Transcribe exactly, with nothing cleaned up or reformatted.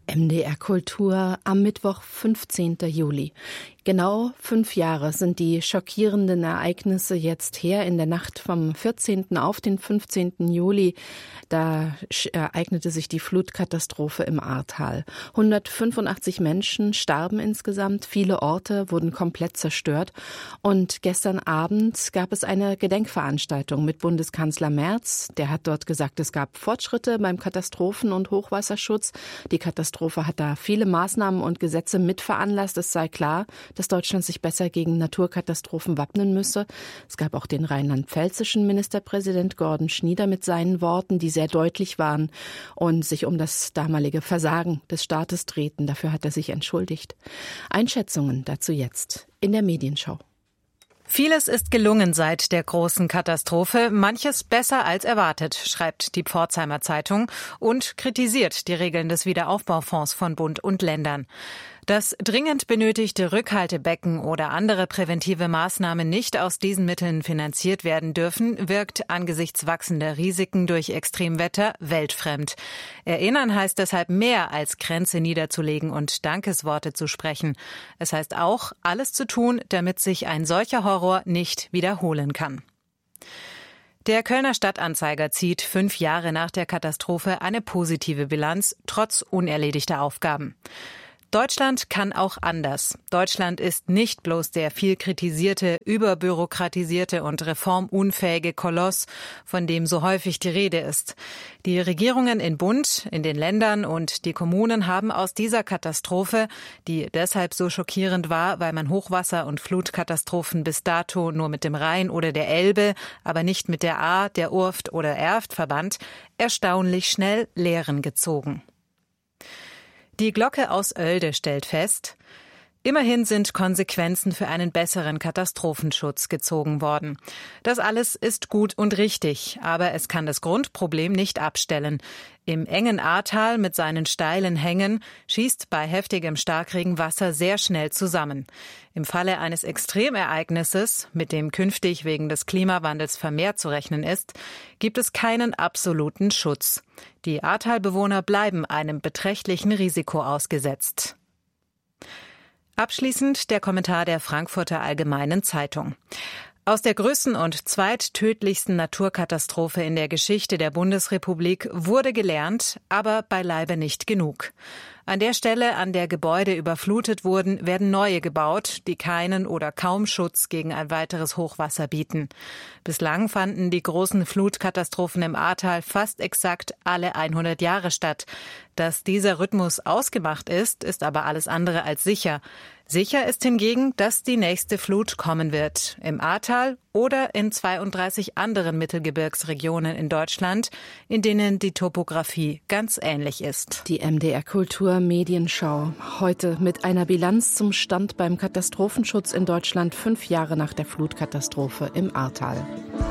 M D R Kultur am Mittwoch, fünfzehnten Juli. Genau fünf Jahre sind die schockierenden Ereignisse jetzt her. In der Nacht vom vierzehnten auf den fünfzehnten Juli, da ereignete sich die Flutkatastrophe im Ahrtal. hundertfünfundachtzig Menschen starben insgesamt, viele Orte wurden komplett zerstört. Und gestern Abend gab es eine Gedenkveranstaltung mit Bundeskanzler Merz. Der hat dort gesagt, es gab Fortschritte beim Katastrophen- und Hochwasserschutz. Die Katastrophe hat da viele Maßnahmen und Gesetze mitveranlasst. Es sei klar, dass Deutschland sich besser gegen Naturkatastrophen wappnen müsse. Es gab auch den rheinland-pfälzischen Ministerpräsident Gordon Schnieder mit seinen Worten, die sehr deutlich waren und sich um das damalige Versagen des Staates drehten. Dafür hat er sich entschuldigt. Einschätzungen dazu jetzt in der Medienschau. Vieles ist gelungen seit der großen Katastrophe, manches besser als erwartet, schreibt die Pforzheimer Zeitung und kritisiert die Regeln des Wiederaufbaufonds von Bund und Ländern. Dass dringend benötigte Rückhaltebecken oder andere präventive Maßnahmen nicht aus diesen Mitteln finanziert werden dürfen, wirkt angesichts wachsender Risiken durch Extremwetter weltfremd. Erinnern heißt deshalb mehr als Grenze niederzulegen und Dankesworte zu sprechen. Es heißt auch, alles zu tun, damit sich ein solcher Horror nicht wiederholen kann. Der Kölner Stadtanzeiger zieht fünf Jahre nach der Katastrophe eine positive Bilanz, trotz unerledigter Aufgaben. Deutschland kann auch anders. Deutschland ist nicht bloß der viel kritisierte, überbürokratisierte und reformunfähige Koloss, von dem so häufig die Rede ist. Die Regierungen in Bund, in den Ländern und die Kommunen haben aus dieser Katastrophe, die deshalb so schockierend war, weil man Hochwasser- und Flutkatastrophen bis dato nur mit dem Rhein oder der Elbe, aber nicht mit der Ahr, der Urft oder Erft verband, erstaunlich schnell Lehren gezogen. Die Glocke aus Oelde stellt fest, immerhin sind Konsequenzen für einen besseren Katastrophenschutz gezogen worden. Das alles ist gut und richtig, aber es kann das Grundproblem nicht abstellen. Im engen Ahrtal mit seinen steilen Hängen schießt bei heftigem Starkregen Wasser sehr schnell zusammen. Im Falle eines Extremereignisses, mit dem künftig wegen des Klimawandels vermehrt zu rechnen ist, gibt es keinen absoluten Schutz. Die Ahrtalbewohner bleiben einem beträchtlichen Risiko ausgesetzt. Abschließend der Kommentar der Frankfurter Allgemeinen Zeitung. Aus der größten und zweittödlichsten Naturkatastrophe in der Geschichte der Bundesrepublik wurde gelernt, aber beileibe nicht genug. An der Stelle, an der Gebäude überflutet wurden, werden neue gebaut, die keinen oder kaum Schutz gegen ein weiteres Hochwasser bieten. Bislang fanden die großen Flutkatastrophen im Ahrtal fast exakt alle hundert Jahre statt. Dass dieser Rhythmus ausgemacht ist, ist aber alles andere als sicher. Sicher ist hingegen, dass die nächste Flut kommen wird. Im Ahrtal oder in zweiunddreißig anderen Mittelgebirgsregionen in Deutschland, in denen die Topografie ganz ähnlich ist. Die M D R Kultur Medienschau. Heute mit einer Bilanz zum Stand beim Katastrophenschutz in Deutschland fünf Jahre nach der Flutkatastrophe im Ahrtal.